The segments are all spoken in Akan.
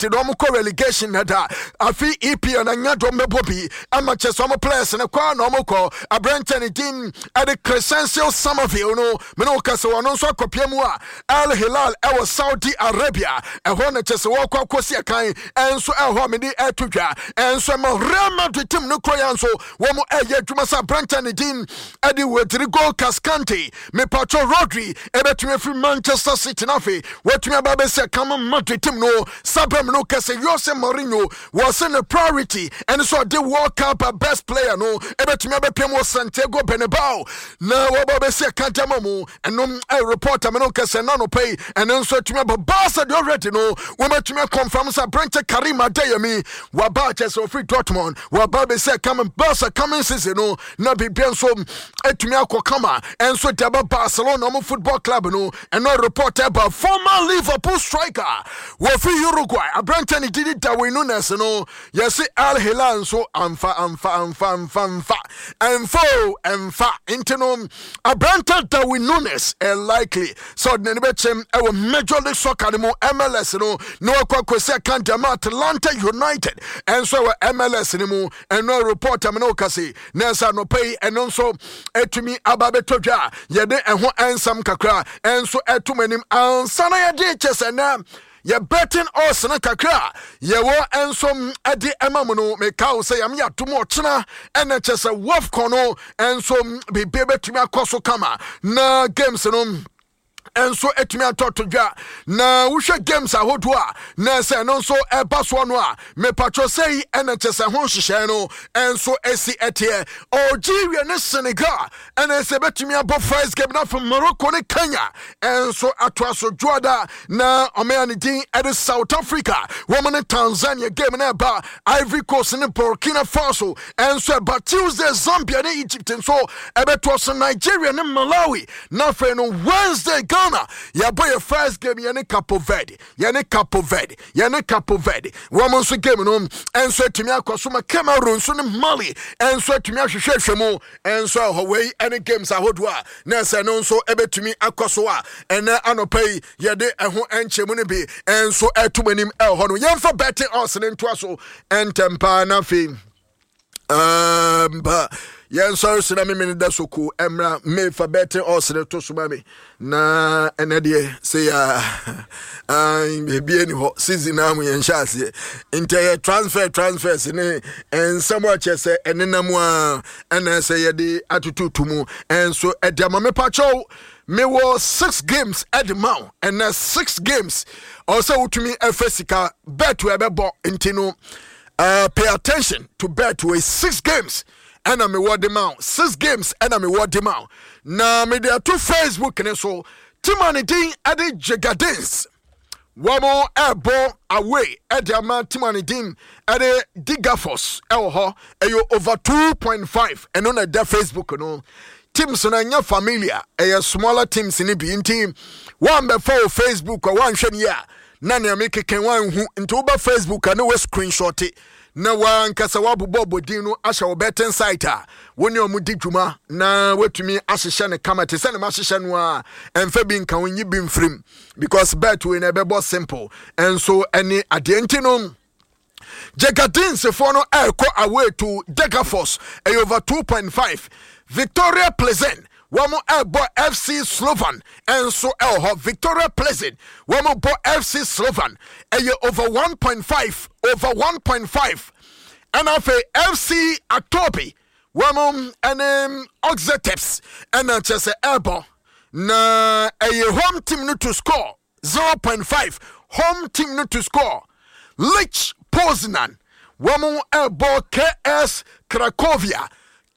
City no mo relegation na da afi EPL na nya do mebo bi ama cheso mo players na kwa no mo ko Abrenton din at the Crescencio Somerville no me no kase wono so akopia mu a Al Hilal e Saudi Arabia e ho na cheso wo kwa kosi akan enso e ho me di etudwa enso mo Real Madrid team no kroya nso wo mo eye adwuma sa Abrenton din adi Rodrigo Cascante me Pacho Rodri e betumi fi Manchester City na fe wetumi ababe se kama Madrid team no Sabem no kase Jose Mourinho was in a priority and so the World Cup best player no e betumi abepem wo Santiago Bernabeu na wo ababe se kantama mu and a reporter me no kase na no pay and so tumi abasa de already no wo betumi confirm sa Brent Karim Adeyemi wa ba chese free Dortmund wa ababe se kama Barca coming season no na bibia so etumi akokama and so the Barcelona football club no and no reporter about former Liverpool striker Wofi Uruguay Abrenton did it that we know no yes Al Hilal so amfa intino Abrenton that we know likely so the betchem our Major League Soccer no MLS no kwa say can't Atlanta United and so MLS no and no reporter no kasi nessa no pay and also etumi ababetoja yede enho ensam kakra enso etumanim ansana yede chesena ye betting us na kakra ye wo enso ade emamu no meka say am ya tomo chena ene chese wolf kono enso bibebe tumi akoso kama na games no enso etumi atotodwa na wohwe games ahodoa na se no so ebaso no a me patro sei ene chese ho hyehyɛ no enso esi etie Algeria ne Senegal ene se betumi abo first game na from Morocco ne Kenya enso atoaso joada na omeani din ede South Africa woman Tanzania game na ba Ivory Coast ne Burkina Faso enso ba Tuesday Zambia ne Egypt enso ebetoso Nigeria ne Malawi na fe no Wednesday Ghana ya boy your first game yene Capo Verde woman so game no enso etumi akosoma Cameroon so ne Mali enso etumi ahwehwehwe mu enso Hawaii any games ahodo a na se no nso ebetumi akoso a ene anopai yede eho enchemu ne bi enso etumanim elho no yemfa betting us ne ntoaso entempa na fe but yen sorry sina me da soko emra me for betting us ne to suma me na enede say be any ho season am yen chance inter transfers ne en somewhere chese enenamu a ena say yede atututumu enso edama me pacho me was 6 games at the mount and 6 games also to me efesika bet we ebo intino pay attention to bet with 6 games and I'm a word them out 6 games and I'm a word them out na me there to Facebook and so Timani Din ade Jagadins wamo ebo away at the amount Timani Din ade Digafos elho ayo over 2.5 and on the Facebook no teams na nya familiar smaller teams in the team one before Facebook or one shen ya nani ameke one who into over Facebook and no screenshot it na wan kasa wabubo bodino asha wo betting site a woni omudi dwuma na wetumi ahyehye ne kamate se ne mahyehye no a emfa bi nka wonyi bi mfrim because bet we na bebo simple and so any adentino Jagadins for no elko away to Degafos over 2.5 Victoria Pleasant Wamo elbo FC Slovan and so elho Victoria Pleasant wamo bo FC Slovan over 1.5 and afe FC Atobi wamo and Oxeteps and chese elbo na home team no to score 0.5 home team no to score Lich Poznan wamo elbo KS Cracovia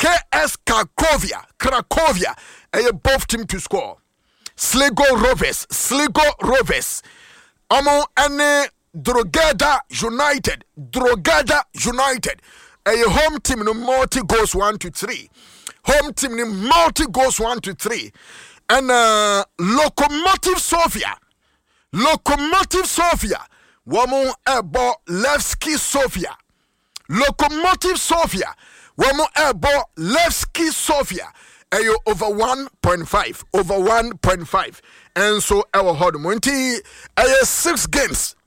both team to score. Sligo Rovers. Ane Drogheda United. Home team no multi goes 1-3. Home team no multi goes 1-3. And Lokomotiv Sofia. Wamo ebo Levski Sofia. Lokomotiv Sofia. Wamo ebo Levski Sofia ayo over 1.5 and so our hodmonti 6 games